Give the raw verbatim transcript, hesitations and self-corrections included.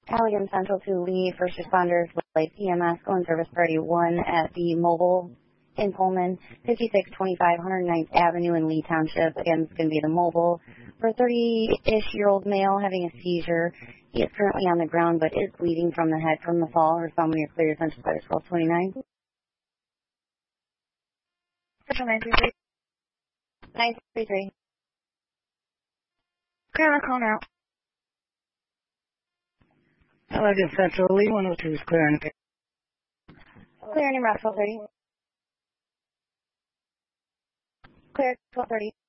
Allegan Central to Lee, first responders, Lake P M S, going service priority one at the mobile in Pullman, fifty-six twenty-five one hundred ninth Avenue in Lee Township. Again, it's going to be the mobile. For a thirty-ish-year-old male having a seizure, he is currently on the ground but is bleeding from the head from the fall. Respond when you're clear, Central Fire twelve twenty-nine. Central nine three three. nine three three. Clear on call now. Allegan Central, Lee one oh two is clear on Clear in Rock twelve thirty. Clear twelve thirty.